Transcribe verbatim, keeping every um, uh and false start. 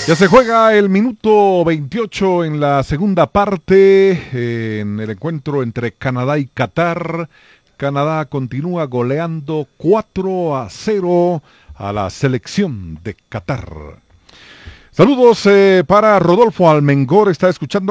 Ya se juega el minuto veintiocho en la segunda parte, eh, en el encuentro entre Canadá y Qatar. Canadá continúa goleando cuatro a cero a la selección de Qatar. Saludos eh, para Rodolfo Almengor, está escuchando